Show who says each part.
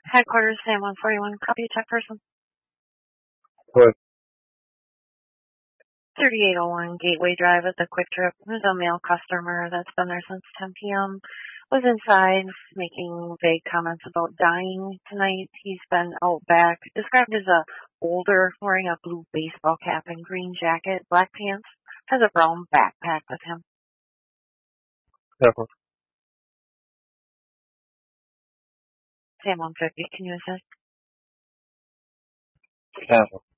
Speaker 1: Headquarters, Sam 141, copy check person.
Speaker 2: Good.
Speaker 1: 3801 Gateway Drive at the Quick Trip. There's a male customer that's been there since 10 p.m. Was inside making vague comments about dying tonight. He's been out back, described as a older, wearing a blue baseball cap and green jacket, black pants, has a brown backpack with him.
Speaker 2: Pepper.
Speaker 1: Sam 150, can you assist?
Speaker 2: Pepper.